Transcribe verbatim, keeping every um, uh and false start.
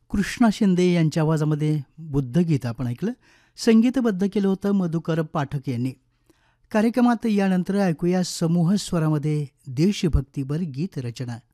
कृष्णा शिंदे यांच्या आवाजामध्ये बुद्धगीत आपण ऐकलं. संगीतबद्ध केलं होतं मधुकर पाठक यांनी. कार्यक्रमात यानंतर ऐकूया समूह स्वरामध्ये देशभक्तीपर गीत रचना.